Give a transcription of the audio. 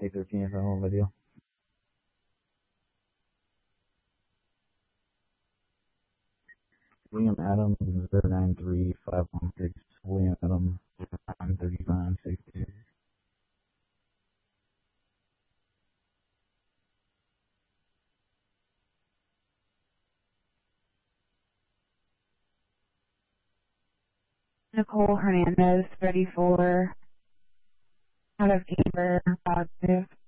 A13 for home video. William Adams 093516. William Adams 93562. Nicole Hernandez 34 out of Gamer positive.